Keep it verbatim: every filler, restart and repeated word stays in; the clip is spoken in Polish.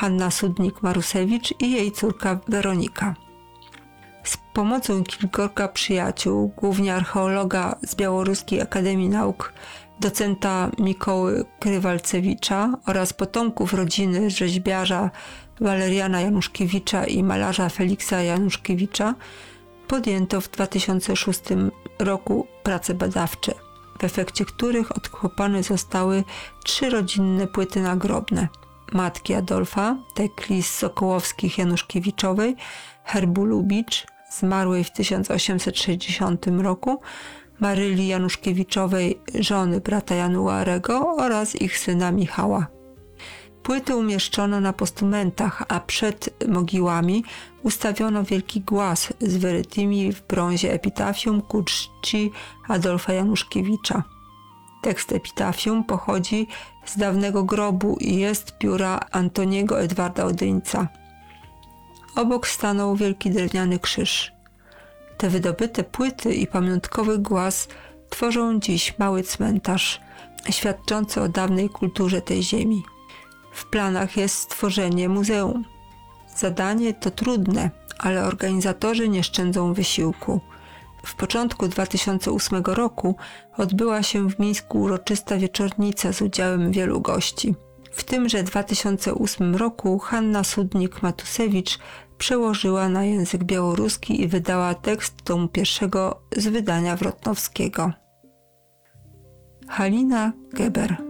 Hanna Sudnik-Marusewicz i jej córka Weronika. Z pomocą kilkorga przyjaciół, głównie archeologa z Białoruskiej Akademii Nauk, docenta Mikoły Krywalcewicza oraz potomków rodziny rzeźbiarza Waleriana Januszkiewicza i malarza Feliksa Januszkiewicza, podjęto w dwa tysiące szóstym roku prace badawcze, w efekcie których odkopane zostały trzy rodzinne płyty nagrobne matki Adolfa, Tekli z Sokołowskich-Januszkiewiczowej, herbu Lubicz, zmarłej w tysiąc osiemset sześćdziesiątym roku, Maryli Januszkiewiczowej, żony brata Januarego oraz ich syna Michała. Płyty umieszczono na postumentach, a przed mogiłami ustawiono wielki głaz z wyrytymi w brązie epitafium ku czci Adolfa Januszkiewicza. Tekst epitafium pochodzi z dawnego grobu i jest pióra Antoniego Edwarda Odyńca. Obok stanął wielki drewniany krzyż. Te wydobyte płyty i pamiątkowy głaz tworzą dziś mały cmentarz, świadczący o dawnej kulturze tej ziemi. W planach jest stworzenie muzeum. Zadanie to trudne, ale organizatorzy nie szczędzą wysiłku. W początku dwa tysiące ósmego roku odbyła się w Mińsku uroczysta wieczornica z udziałem wielu gości. W tymże dwa tysiące ósmym roku Hanna Sudnik-Matusewicz przełożyła na język białoruski i wydała tekst tomu pierwszego z wydania Wrotnowskiego. Halina Geber.